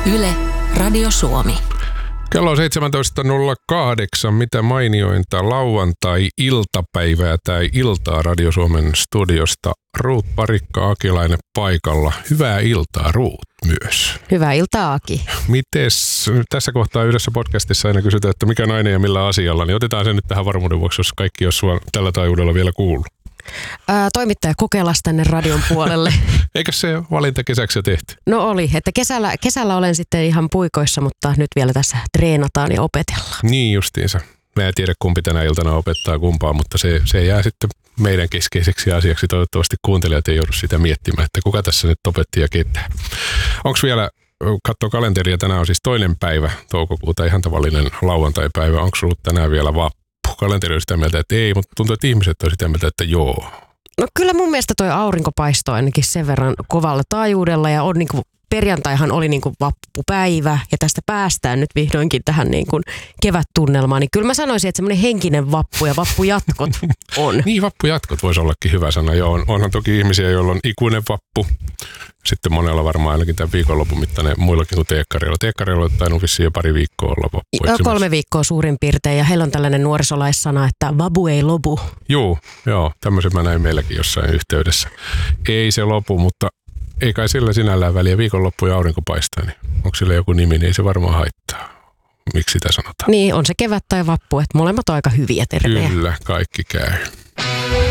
Yle, Radio Suomi. Kello on 17.08. Mitä mainiointa lauantai-iltapäivää tai iltaa Radio Suomen studiosta. Ruut Parikka Akilainen paikalla. Hyvää iltaa, Ruut, myös. Hyvää iltaa, Aki. Mites tässä kohtaa yhdessä podcastissa aina kysytään, että mikä nainen ja millä asialla, niin otetaan se nyt tähän varmuuden vuoksi, jos kaikki olisi sua tällä taajuudella vielä kuullut. Toimittaja kokeilas tänne radion puolelle. Eikö se valinta kesäksi jo tehty? No oli, että kesällä olen sitten ihan puikoissa, mutta nyt vielä tässä treenataan ja opetellaan. Niin justiinsa. Mä en tiedä kumpi tänä iltana opettaa kumpaa, mutta se jää sitten meidän keskeiseksi asiaksi. Toivottavasti kuuntelijat ei joudu sitä miettimään, että kuka tässä nyt opetti ja ketä. Onko vielä, katsoo kalenteria, tänään on siis 2. päivä toukokuuta, ihan tavallinen lauantaipäivä. Onko ollut tänään vielä vappu? Kalenteri on sitä mieltä, että ei, mutta tuntuu, että ihmiset on sitä mieltä, että joo. No kyllä mun mielestä toi aurinko paistoi ainakin sen verran kovalla taajuudella ja on niinku, perjantaihan oli niinku vappupäivä ja tästä päästään nyt vihdoinkin tähän niinku kevättunnelmaan. Niin kyllä mä sanoisin, että semmoinen henkinen vappu ja vappujatkot on. Niin, vappujatkot voisi ollakin hyvä sana. Joo, onhan toki ihmisiä, joilla on ikuinen vappu. Sitten monella varmaan ainakin tämän viikonlopun mittainen muillakin kuin teekkareilla. Teekkareilla on tainnut vissiin jo pari viikkoa olla vappu. 3 viikkoa suurin piirtein ja heillä on tällainen nuorisolaissana, että vabu ei lopu. Joo, tämmöisen mä näin meilläkin jossain yhteydessä. Ei se lopu, mutta ei kai sillä sinällään väliä. Viikonloppu ja aurinko paistaa, niin onko sillä joku nimi, niin ei se varmaan haittaa. Miksi sitä sanotaan? Niin, on se kevät tai vappu, että molemmat on aika hyviä termejä. Kyllä, kaikki käy.